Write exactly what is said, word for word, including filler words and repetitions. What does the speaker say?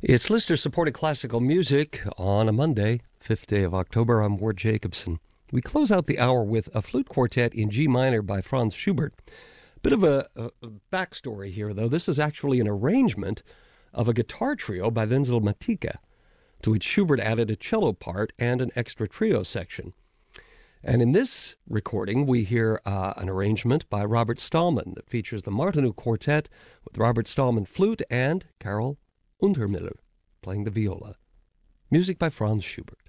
It's listener-supported classical music on a Monday, fifth day of October. I'm Ward Jacobson. We close out the hour with a flute quartet in G minor by Franz Schubert. Bit of a, a, a backstory here, though. This is actually an arrangement of a guitar trio by Wenzel Matika, to which Schubert added a cello part and an extra trio section. And in this recording, we hear uh, an arrangement by Robert Stallman that features the Martinů Quartet with Robert Stallman flute and Carol Untermiller playing the viola. Music by Franz Schubert.